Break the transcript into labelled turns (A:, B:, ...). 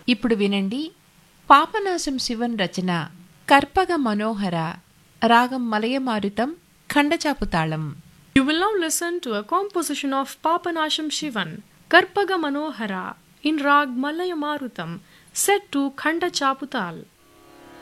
A: ఇప్పుడు వినండి పాపనాశం శివన్ రచన కర్పగ మనోహర రాగం మలయమారుతం ఖండచాపు తాళం.
B: You will now listen to a composition of Papanasham Shivan, Karpaga Manohara, in Rag Malaya Marutam, set to Khanda Chaputal.